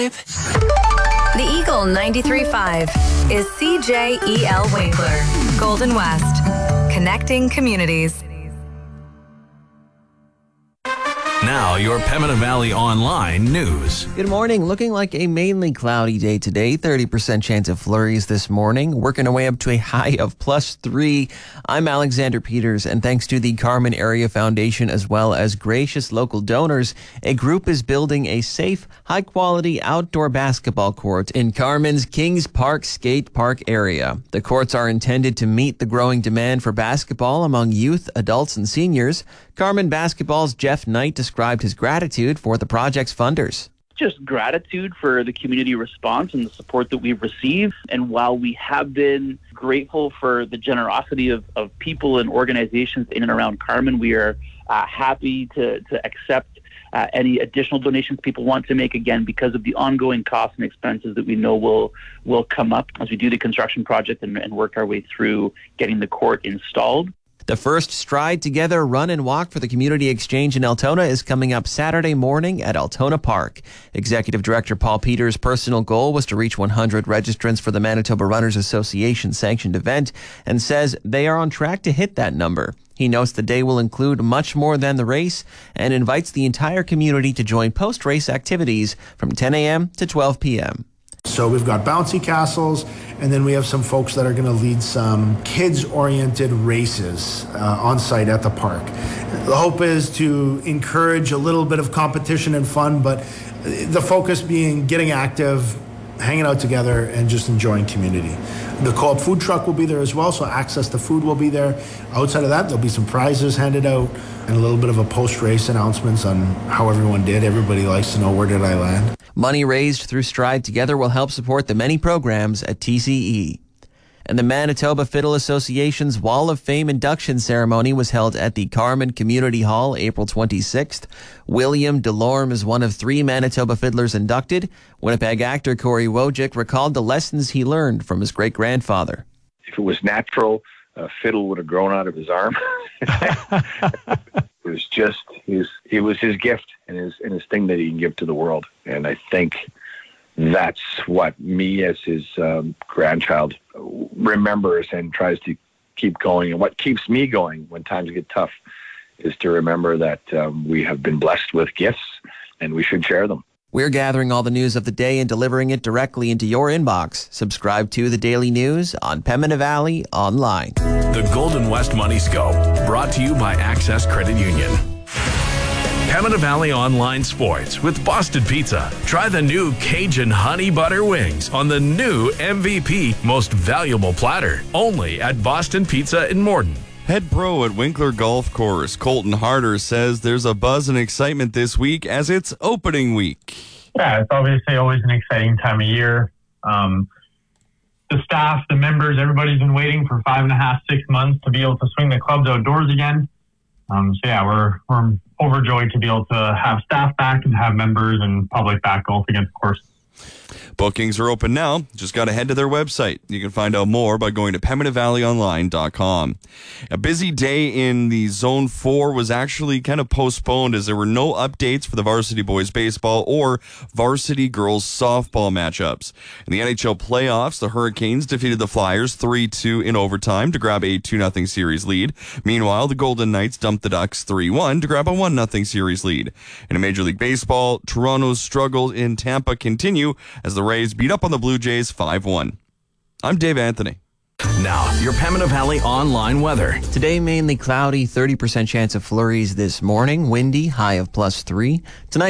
The Eagle 93.5 is CJEL Winkler, Golden West, connecting communities. Now, your Pembina Valley Online news. Good morning. Looking like a mainly cloudy day today. 30% chance of flurries this morning. Working our way up to a high of +3. I'm Alexander Peters, and thanks to the Carman Area Foundation as well as gracious local donors, a group is building a safe, high-quality outdoor basketball court in Carman's Kings Park Skate Park area. The courts are intended to meet the growing demand for basketball among youth, adults, and seniors. Carman Basketball's Jeff Knight described his gratitude for the project's funders. Just gratitude for the community response and the support that we've received. And while we have been grateful for the generosity of people and organizations in and around Carman, we are happy to accept any additional donations people want to make, again, because of the ongoing costs and expenses that we know will come up as we do the construction project and work our way through getting the court installed. The first Stride Together run and walk for the Community Exchange in Altona is coming up Saturday morning at Altona Park. Executive Director Paul Peters' personal goal was to reach 100 registrants for the Manitoba Runners Association sanctioned event and says they are on track to hit that number. He notes the day will include much more than the race and invites the entire community to join post-race activities from 10 a.m. to 12 p.m. So we've got bouncy castles, and then we have some folks that are going to lead some kids-oriented races on site at the park. The hope is to encourage a little bit of competition and fun, but the focus being getting active, hanging out together, and just enjoying community. The co-op food truck will be there as well, so access to food will be there. Outside of that, there'll be some prizes handed out and a little bit of a post-race announcements on how everyone did. Everybody likes to know, where did I land? Money raised through Stride Together will help support the many programs at TCE. And the Manitoba Fiddle Association's Wall of Fame induction ceremony was held at the Carman Community Hall April 26th. William Delorme is one of 3 Manitoba fiddlers inducted. Winnipeg actor Corey Wojcik recalled the lessons he learned from his great-grandfather. If it was natural, a fiddle would have grown out of his arm. It was just it was his gift and his thing that he can give to the world. And I think that's what me as his grandchild remembers and tries to keep going. And what keeps me going when times get tough is to remember that we have been blessed with gifts and we should share them. We're gathering all the news of the day and delivering it directly into your inbox. Subscribe to the Daily News on Pembina Valley Online. The Golden West Money Scope, brought to you by Access Credit Union. Pembina Valley Online Sports with Boston Pizza. Try the new Cajun Honey Butter Wings on the new MVP Most Valuable Platter. Only at Boston Pizza in Morden. Head pro at Winkler Golf Course, Colton Harder, says there's a buzz and excitement this week as it's opening week. Yeah, it's obviously always an exciting time of year. The staff, the members, everybody's been waiting for 5.5, 6 months to be able to swing the clubs outdoors again. We're overjoyed to be able to have staff back and have members and public back golf again, of course. Bookings are open now. Just got to head to their website. You can find out more by going to PembinaValleyOnline.com. A busy day in the Zone 4 was actually kind of postponed as there were no updates for the varsity boys baseball or varsity girls softball matchups. In the NHL playoffs, the Hurricanes defeated the Flyers 3-2 in overtime to grab a 2-0 series lead. Meanwhile, the Golden Knights dumped the Ducks 3-1 to grab a 1-0 series lead. In Major League Baseball, Toronto's struggles in Tampa continue as the Rays beat up on the Blue Jays 5-1. I'm Dave Anthony. Now, your Pembina Valley Online weather. Today, mainly cloudy, 30% chance of flurries this morning. Windy, high of +3. Tonight,